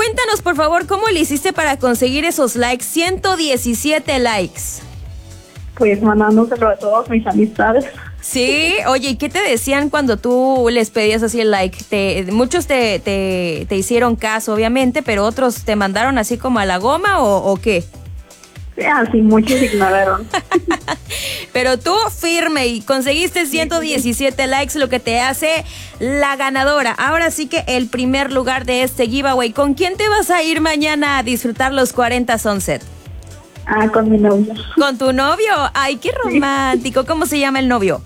cuéntanos, por favor, ¿cómo le hiciste para conseguir esos likes? 117 likes. Pues mandándoselo a todas mis amistades. Sí, oye, ¿y qué te decían cuando tú les pedías así el like? Muchos te hicieron caso, obviamente, pero otros te mandaron así como a la goma o qué? Sí, así muchos ignoraron. Pero tú firme y conseguiste 117 likes, lo que te hace la ganadora. Ahora sí que el primer lugar de este giveaway. ¿Con quién te vas a ir mañana a disfrutar los 40 Sunset? Con mi novio. ¿Con tu novio? Ay, qué romántico. ¿Cómo se llama el novio?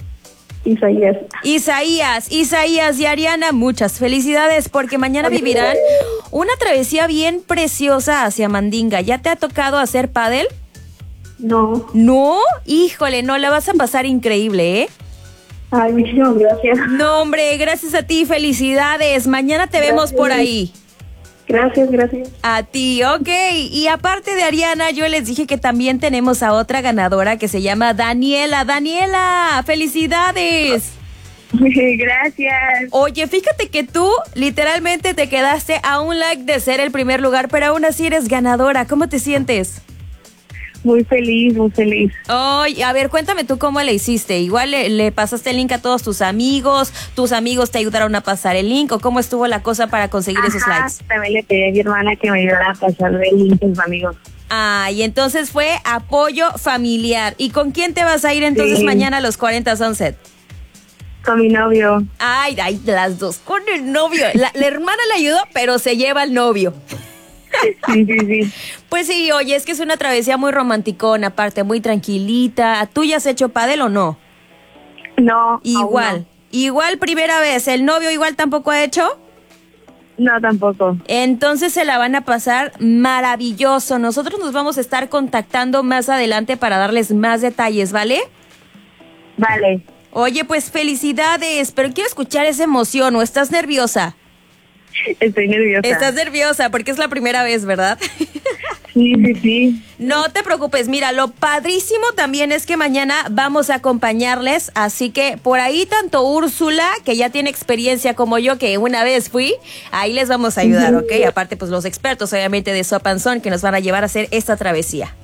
Isaías y Ariana, muchas felicidades porque mañana vivirán una travesía bien preciosa hacia Mandinga. ¿Ya te ha tocado hacer pádel? No. ¿No? Híjole, no, la vas a pasar increíble, ¿eh? Ay, muchísimas gracias. No, hombre, gracias a ti, felicidades. Mañana te vemos por ahí. Gracias. A ti, ok. Y aparte de Ariana, yo les dije que también tenemos a otra ganadora que se llama Daniela. Daniela, felicidades. Gracias. Oye, fíjate que tú literalmente te quedaste a un like de ser el primer lugar, pero aún así eres ganadora. ¿Cómo te sientes? Muy feliz. Oye, a ver, cuéntame tú cómo le hiciste. Igual le pasaste el link a todos tus amigos te ayudaron a pasar el link, o cómo estuvo la cosa para conseguir esos likes. También le pedí a mi hermana que me ayudara a pasar el link a sus amigos. Ah, y entonces fue apoyo familiar. ¿Y con quién te vas a ir entonces mañana a los 40 Sunset? Con mi novio. Ay, las dos, con el novio. La hermana le ayudó, pero se lleva al novio. Sí. Pues sí, oye, es que es una travesía muy romanticona, aparte, muy tranquilita. ¿Tú ya has hecho pádel o no? No. Igual primera vez. ¿El novio igual tampoco ha hecho? No, tampoco. Entonces se la van a pasar maravilloso. Nosotros nos vamos a estar contactando más adelante para darles más detalles, ¿vale? Vale. Oye, pues felicidades, pero quiero escuchar esa emoción. ¿O estás nerviosa? Estoy nerviosa. Estás nerviosa porque es la primera vez, ¿verdad? Sí. No te preocupes, mira, lo padrísimo también es que mañana vamos a acompañarles, así que por ahí tanto Úrsula, que ya tiene experiencia, como yo, que una vez fui, ahí les vamos a ayudar, ¿ok? Aparte, pues los expertos, obviamente, de Sop and Son, que nos van a llevar a hacer esta travesía.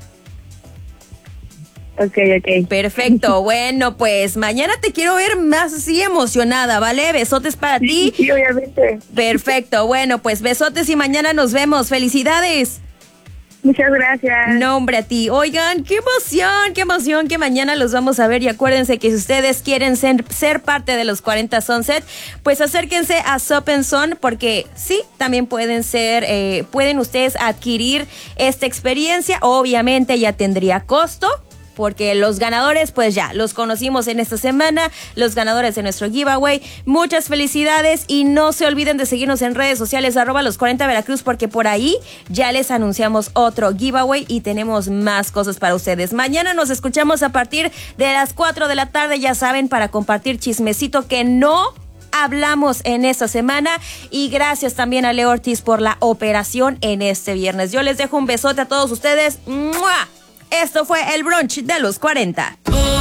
Ok. Perfecto, bueno, pues mañana te quiero ver más así emocionada, ¿vale? Besotes para ti. Sí, obviamente. Perfecto, bueno, pues besotes y mañana nos vemos. ¡Felicidades! Muchas gracias. No, hombre, a ti. Oigan, qué emoción que mañana los vamos a ver. Y acuérdense que si ustedes quieren ser parte de los 40 Sunset, pues acérquense a Sop and Son, porque sí, también pueden ustedes adquirir esta experiencia. Obviamente ya tendría costo, porque los ganadores, pues ya, los conocimos en esta semana, los ganadores de nuestro giveaway. Muchas felicidades y no se olviden de seguirnos en redes sociales, @los40 Veracruz, porque por ahí ya les anunciamos otro giveaway y tenemos más cosas para ustedes. Mañana nos escuchamos a partir de las 4 de la tarde, ya saben, para compartir chismecito que no hablamos en esta semana. Y gracias también a Leo Ortiz por la operación en este viernes. Yo les dejo un besote a todos ustedes. ¡Mua! Esto fue el brunch de los 40.